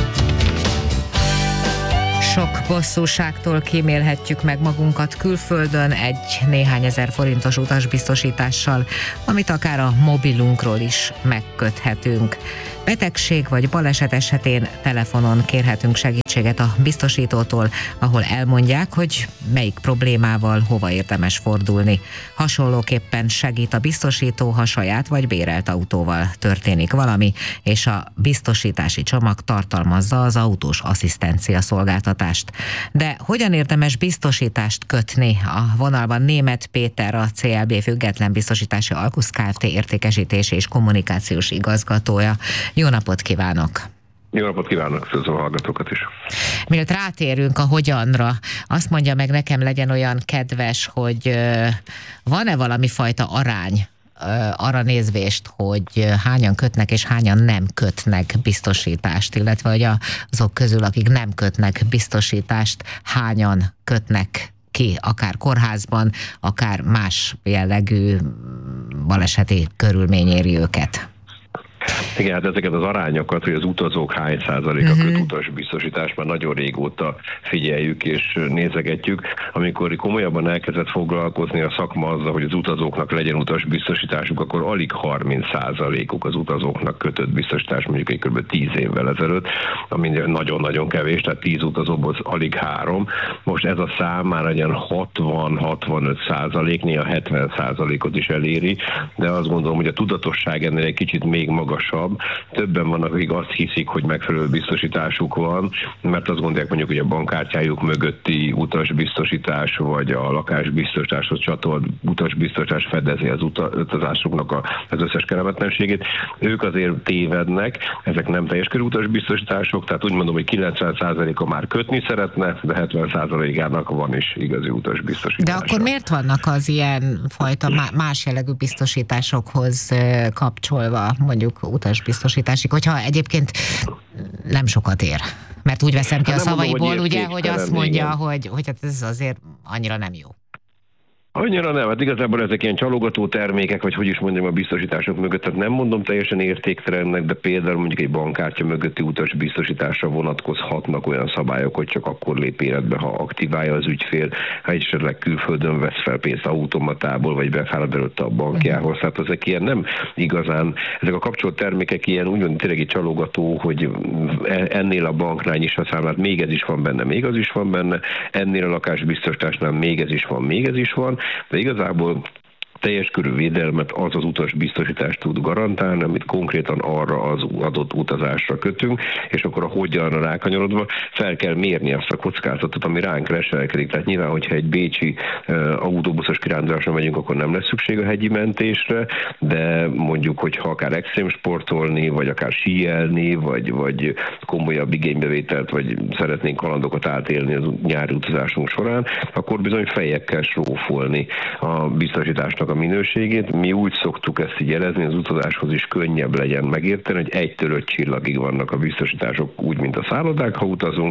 C: Sok bosszúságtól kímélhetjük meg magunkat külföldön egy néhány ezer forintos utasbiztosítással, amit akár a mobilunkról is megköthetünk. Betegség vagy baleset esetén telefonon kérhetünk segítséget a biztosítótól, ahol elmondják, hogy melyik problémával hova érdemes fordulni. Hasonlóképpen segít a biztosító, ha saját vagy bérelt autóval történik valami, és a biztosítási csomag tartalmazza az autós asszisztencia szolgáltatást. De hogyan érdemes biztosítást kötni? A vonalban Németh Péter, a cé el bé Független Biztosítási Alkusz Kft. Értékesítési és kommunikációs igazgatója. Jó napot kívánok!
M: Jó napot kívánok, szözöm a hallgatókat is.
C: Mielőtt rátérünk a hogyanra, azt mondja meg nekem, legyen olyan kedves, hogy van-e valami fajta arány arra nézvést, hogy hányan kötnek és hányan nem kötnek biztosítást, illetve hogy azok közül, akik nem kötnek biztosítást, hányan kötnek ki, akár kórházban, akár más jellegű baleseti körülmény éri őket.
M: Igen, hát ezeket az arányokat, hogy az utazók hány százaléka köt utasbiztosítást, már nagyon régóta figyeljük és nézegetjük. Amikor komolyabban elkezdett foglalkozni a szakma azzal, hogy az utazóknak legyen utasbiztosításuk, akkor alig harminc százalékuk az utazóknak kötött biztosítás, mondjuk egy kb. tíz évvel ezelőtt, ami nagyon-nagyon kevés, tehát tíz utazóból alig három. Most ez a szám már legyen hatvan-hatvanöt százalék, néha hetven százalékot is eléri, de azt gondolom, hogy a tudatosság ennél egy kicsit még magasabb. Többen vannak, akik azt hiszik, hogy megfelelő biztosításuk van, mert azt gondolják mondjuk, hogy a bankkártyájuk mögötti utasbiztosítás, vagy a lakásbiztosításhoz csatolt utasbiztosítás fedezi az utazásuknak a, az összes kellemetlenségét. Ők azért tévednek, ezek nem teljes körű utasbiztosítások, tehát úgy mondom, hogy kilencven százaléka már kötni szeretne, de hetven százalékának van is igazi utasbiztosítása.
C: De akkor miért vannak az ilyen fajta más jellegű biztosításokhoz kapcsolva, mondjuk utasbiztosításig, hogyha egyébként nem sokat ér? Mert úgy veszem ki hát a szavaiból, mondom, hogy ugye, hogy azt mondja, hogy, hogy hát ez azért annyira nem jó.
M: Annyira nem, hát igazából ezek ilyen csalogató termékek, vagy hogy is mondjam, a biztosítások mögött, tehát nem mondom teljesen értéktelennek, de például mondjuk egy bankkártya mögötti utasbiztosításra vonatkozhatnak olyan szabályok, hogy csak akkor lép életbe, ha aktiválja az ügyfél, ha esetleg külföldön vesz fel pénzt automatából, vagy befárad előtte a bankjához. Tehát ezek ilyen nem igazán, ezek a kapcsolt termékek ilyen úgymond tényleg egy csalogató, hogy ennél a banknál nyissa számlát, még ez is van benne, még az is van benne, ennél a lakásbiztosításnál még ez is van, még ez is van, de igazából teljes körű védelmet az az utasbiztosítást tud garantálni, amit konkrétan arra az adott utazásra kötünk, és akkor a hogyanra rákanyarodva fel kell mérni azt a kockázatot, ami ránk leselkedik. Tehát nyilván, hogyha egy bécsi uh, autóbuszos kirándulásra megyünk, akkor nem lesz szükség a hegyi mentésre, de mondjuk, hogyha akár extrém sportolni, vagy akár síelni, vagy, vagy komolyabb igénybevételt, vagy szeretnénk kalandokat átélni az nyári utazásunk során, akkor bizony fejjel kell srófolni a biztosításnak a minőségét. Mi úgy szoktuk ezt így jelezni, az utazáshoz is könnyebb legyen megérteni, hogy egytől öt csillagig vannak a biztosítások, úgy, mint a szállodák, ha utazunk,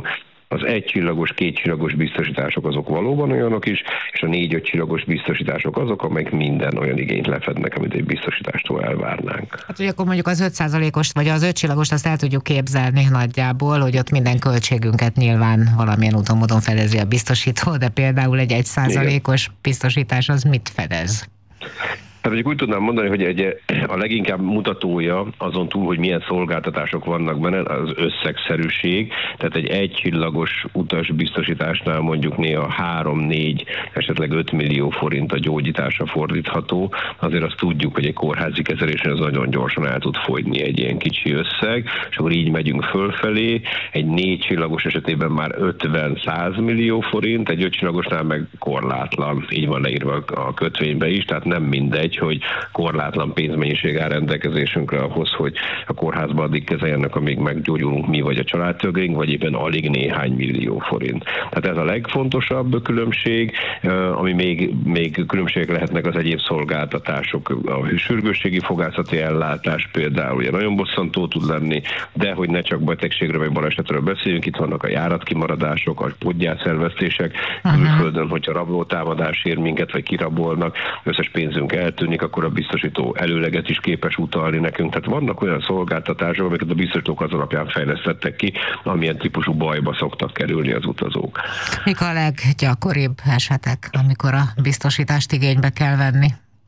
M: Az egycsillagos, kétcsillagos biztosítások azok valóban olyanok is, és a négy-öt csillagos biztosítások azok, amelyek minden olyan igényt lefednek, amit egy biztosítástól elvárnánk.
C: Hát ugye akkor mondjuk az öt százalékost, vagy az öt csillagost azt el tudjuk képzelni nagyjából, hogy ott minden költségünket nyilván valamilyen úton módon fedezi a biztosító, de például egy egy százalékos biztosítás az mit fedez?
M: Hát úgy tudnám mondani, hogy egy, a leginkább mutatója azon túl, hogy milyen szolgáltatások vannak benne, az összegszerűség. Tehát egy egycsillagos utasbiztosításnál mondjuk néha három-négy, esetleg öt millió forint a gyógyításra fordítható. Azért azt tudjuk, hogy egy kórházi kezelésen az nagyon gyorsan el tud fogyni egy ilyen kicsi összeg, és akkor így megyünk fölfelé. Egy négy csillagos esetében már ötven-száz millió forint, egy öt csillagosnál meg korlátlan. Így van leírva a kötvénybe is, tehát nem mindegy, hogy korlátlan pénzmennyiség áll rendelkezésünkre ahhoz, hogy a kórházba addig kezeljenek, amíg meggyógyulunk mi vagy a családtagjaink, vagy éppen alig néhány millió forint. Tehát ez a legfontosabb különbség, ami még, még különbségek lehetnek az egyéb szolgáltatások. A sürgősségi fogászati ellátás például ugye nagyon bosszantó tud lenni, de hogy ne csak betegségre vagy balesetről beszéljünk, itt vannak a járatkimaradások, a podgyászszerveztések, külföldön, hogyha rablótámadás ér minket, vagy kirabolnak, összes pénzünk el tűnik, akkor a biztosító előleget is képes utalni nekünk. Tehát vannak olyan szolgáltatások, amiket a biztosítók az alapján fejlesztettek ki, amilyen típusú bajba szoktak kerülni az utazók.
C: Mik a leggyakoribb esetek, amikor a biztosítást igénybe kell venni?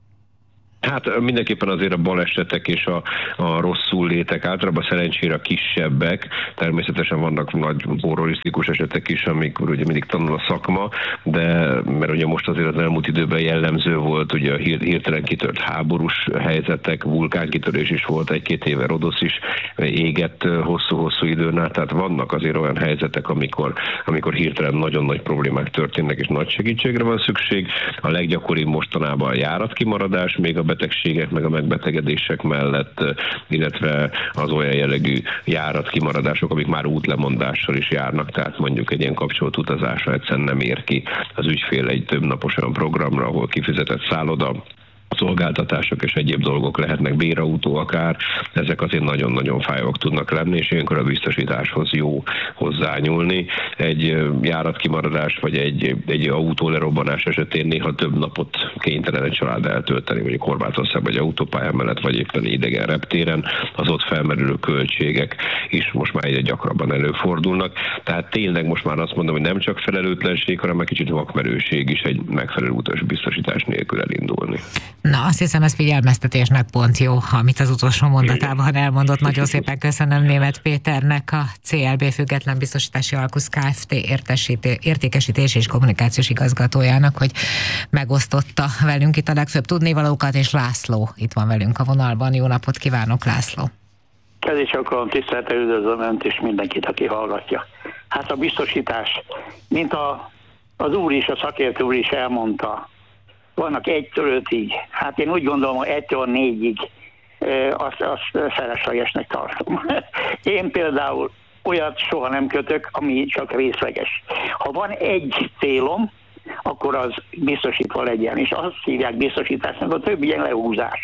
M: Hát mindenképpen azért a balesetek és a, a rosszul létek, általában szerencsére kisebbek, természetesen vannak nagy horrorisztikus esetek is, amikor ugye mindig tanul a szakma, de mert ugye most azért az elmúlt időben jellemző volt, ugye a hirtelen kitört háborús helyzetek, vulkánkitörés is volt, egy-két éve Rodosz is égett hosszú-hosszú időn át, tehát vannak azért olyan helyzetek, amikor, amikor hirtelen nagyon nagy problémák történnek, és nagy segítségre van szükség. A leggyakoribb mostanában a járatkimaradás, még a betegségek, meg a megbetegedések mellett, illetve az olyan jellegű járatkimaradások, amik már útlemondással is járnak, tehát mondjuk egy ilyen kapcsolt utazásra egyszerűen nem ér ki az ügyfél egy több napos olyan programra, ahol kifizetett szálloda, szolgáltatások és egyéb dolgok lehetnek, bérautó akár, ezek azért nagyon-nagyon fájóak tudnak lenni, és ilyenkor a biztosításhoz jó hozzányúlni. Egy járatkimaradás vagy egy, egy autó lerobbanás esetén néha több napot kénytelen egy család eltölteni, mondjuk Horvátországban vagy autópályán mellett, vagy éppen idegen reptéren, az ott felmerülő költségek is most már egyre gyakrabban előfordulnak. Tehát tényleg most már azt mondom, hogy nem csak felelőtlenség, hanem egy kicsit vakmerőség is egy megfelelő utasbiztosítás nélkül elindulni.
C: Na, azt hiszem, ez figyelmeztetésnek pont jó, amit az utolsó mondatában elmondott. Nagyon szépen köszönöm Németh Péternek, a cé el bé Független Biztosítási Alkusz Kft. Értékesítés és kommunikációs igazgatójának, hogy megosztotta velünk itt a legfőbb tudnivalókat, és László itt van velünk a vonalban. Jó napot kívánok, László!
N: Kezdés akarom, tisztelettel üdvözlöm Önt és mindenkit, aki hallgatja. Hát a biztosítás, mint a, az úr is, a szakértő úr is elmondta, vannak egytől ötig. Hát én úgy gondolom, hogy egytől négyig azt, azt feleslegesnek tartom. Én például olyat soha nem kötök, ami csak részleges. Ha van egy célom, akkor az biztosítva legyen, és azt hívják biztosításnak, a többi ilyen lehúzás.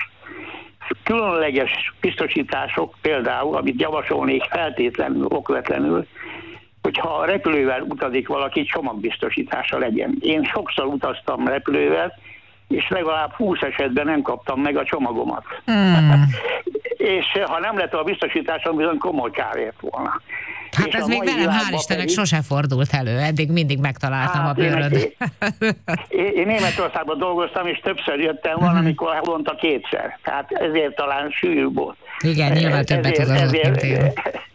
N: Különleges biztosítások például, amit javasolnék feltétlenül, okvetlenül, hogyha a repülővel utazik valaki, csomagbiztosítása legyen. Én sokszor utaztam repülővel, és legalább húsz esetben nem kaptam meg a csomagomat. Mm. És ha nem lett a biztosításom, bizony komoly kár ért volna.
C: Hát
N: és
C: ez még velem, hál' Istennek, pedig... sose fordult elő. Eddig mindig megtaláltam hát, a bőröd.
N: Én, én, én Németországban dolgoztam, és többször jöttem van, amikor havonta kétszer. Tehát ezért talán sűrű volt.
C: Igen, nyilván többet utazott, mint én.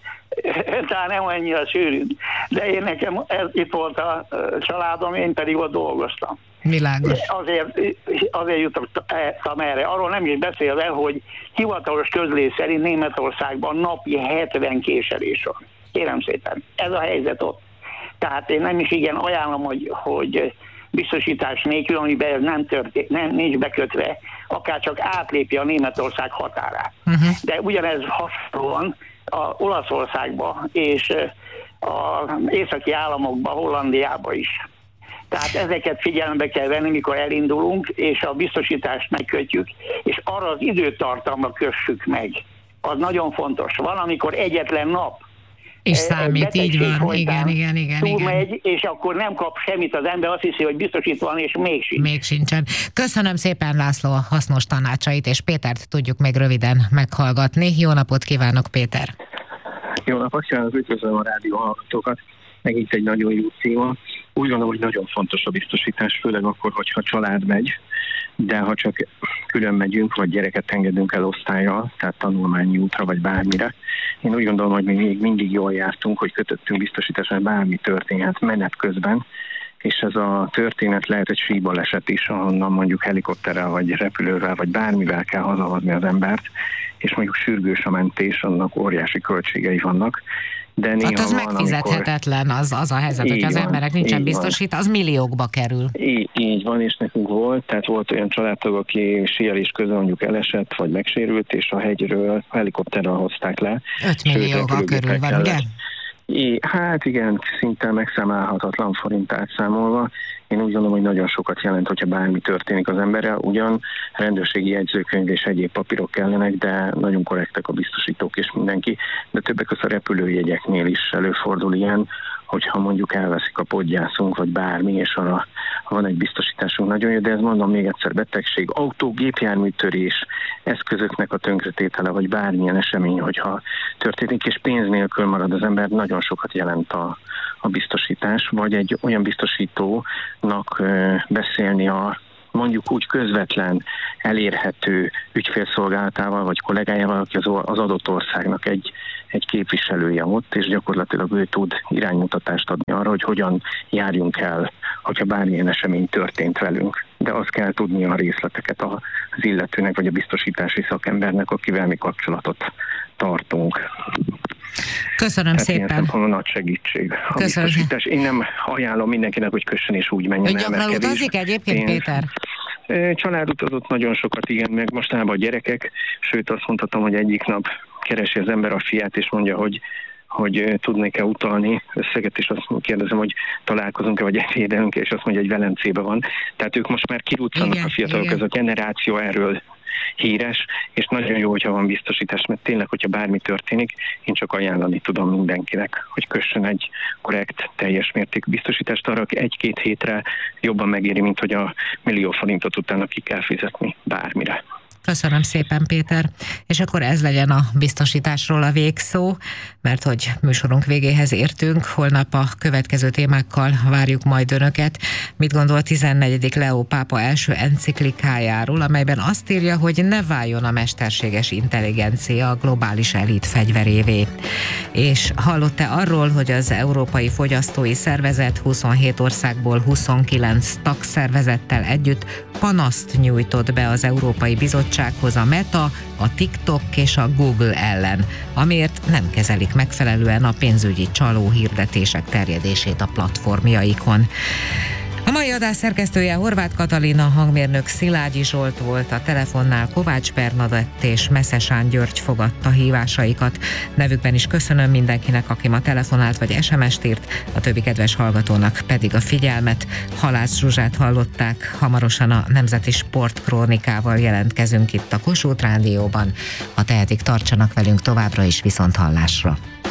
N: Talán nem annyira sűrű. De én nekem ez, itt volt a családom, én pedig ott dolgoztam.
C: Világos.
N: Azért, azért jutottam erre. Arról nem is beszélve, hogy hivatalos közlés szerint Németországban napi hetven késelés van. Kérem szépen, ez a helyzet ott. Tehát én nem is igen ajánlom, hogy, hogy biztosítás nélkül, amiben nem történt, nem, nincs bekötve, akár csak átlépi a Németország határát. Uh-huh. De ugyanez hasonlóan a Olaszországba és az északi államokba, Hollandiába is. Tehát ezeket figyelembe kell venni, mikor elindulunk, és a biztosítást megkötjük, és arra az időtartamra kössük meg. Az nagyon fontos. Van, amikor egyetlen nap,
C: És számít, így van,
N: folytán
C: igen, igen, igen,
N: túlmegy,
C: igen.
N: és akkor nem kap semmit az ember, azt hiszi, hogy biztosítva van, és még sincs.
C: Még sincsen. Köszönöm szépen, László, a hasznos tanácsait, és Pétert tudjuk még röviden meghallgatni. Jó napot kívánok, Péter!
O: Jó napot kívánok, üdvözlöm a rádió hallgatókat. Megint egy nagyon jó téma. Úgy gondolom, hogy nagyon fontos a biztosítás, főleg akkor, hogyha család megy, de ha csak külön megyünk, vagy gyereket engedünk el osztállyal, tehát tanulmányi útra, vagy bármire. Én úgy gondolom, hogy mi még mindig jól jártunk, hogy kötöttünk biztosítást, mert bármi történhet menet közben, és ez a történet lehet egy síbaleset is, ahonnan mondjuk helikopterrel, vagy repülővel, vagy bármivel kell hazahozni az embert, és mondjuk sürgős a mentés, annak óriási költségei vannak. De
C: hát az
O: van,
C: megfizethetetlen, az, az a helyzet, hogy az van, emberek nincsen biztosít, az milliókba kerül.
O: Így, így van, és nekünk volt, tehát volt olyan családtag, aki síelés közben mondjuk elesett, vagy megsérült, és a hegyről helikopterrel hozták le.
C: öt millióba körül van, ugye?
O: I, hát igen, szinte megszámálhatatlan forint átszámolva. Én úgy gondolom, hogy nagyon sokat jelent, hogyha bármi történik az emberrel. Ugyan rendőrségi jegyzőkönyv és egyéb papírok kellenek, de nagyon korrektek a biztosítók és mindenki. De többek között a repülőjegyeknél is előfordul ilyen, hogyha mondjuk elveszik a podgyászunk, vagy bármi, és arra ha van egy biztosításunk, nagyon jó, de ez mondom még egyszer, betegség, autó, gépjárműtörés, eszközöknek a tönkretétele, vagy bármilyen esemény, hogyha történik, és pénz nélkül marad az ember, nagyon sokat jelent a, a biztosítás, vagy egy olyan biztosítónak ö, beszélni a mondjuk úgy közvetlen, elérhető ügyfélszolgálatával, vagy kollégájával, aki az, az adott országnak egy, egy képviselője ott, és gyakorlatilag ő tud iránymutatást adni arra, hogy hogyan járjunk el, hogyha bármilyen esemény történt velünk. De azt kell tudnia a részleteket az illetőnek, vagy a biztosítási szakembernek, akivel mi kapcsolatot tartunk.
C: Köszönöm
O: Tehát
C: szépen.
O: Ilyen nagy segítség a
C: Köszönöm.
O: biztosítás. Én nem ajánlom mindenkinek, hogy kössön és úgy menjen
C: el. Gyakran utazik egyébként, pénz. Péter?
O: Család utazott nagyon sokat, igen, meg mostanában a gyerekek, sőt azt mondhatom, hogy egyik nap keresi az ember a fiát, és mondja, hogy hogy tudnék-e utalni összeget, és azt kérdezem, hogy találkozunk-e, vagy egyédelünk, és azt mondja, hogy Velencébe van. Tehát ők most már kiruccanak a fiatalok, ez a generáció erről híres, és nagyon jó, hogyha van biztosítás, mert tényleg, hogyha bármi történik, én csak ajánlani tudom mindenkinek, hogy kössön egy korrekt, teljes mértékű biztosítást, arra egy-két hétre jobban megéri, mint hogy a millió forintot utána ki kell fizetni bármire.
C: Köszönöm szépen, Péter. És akkor ez legyen a biztosításról a végszó, mert hogy műsorunk végéhez értünk. Holnap a következő témákkal várjuk majd önöket. Mit gondol a tizennegyedik Leó pápa első enciklikájáról, amelyben azt írja, hogy ne váljon a mesterséges intelligencia a globális elit fegyverévé. És hallott-e arról, hogy az Európai Fogyasztói Szervezet huszonhét országból huszonkilenc tagszervezettel együtt panaszt nyújtott be az Európai Bizottsághoz a Meta, a TikTok és a Google ellen, amiért nem kezelik megfelelően a pénzügyi csaló hirdetések terjedését a platformjaikon. A mai adás szerkesztője Horváth Katalin, a hangmérnök Szilágyi Zsolt volt, a telefonnál Kovács Bernadett és Meszesán György fogadta hívásaikat. Nevükben is köszönöm mindenkinek, aki ma telefonált vagy es em es-t írt, a többi kedves hallgatónak pedig a figyelmet. Halász Zsuzsát hallották, hamarosan a Nemzeti Sportkrónikával jelentkezünk itt a Kossuth Rádióban. Ha tehetik, tartsanak velünk továbbra is, viszont hallásra.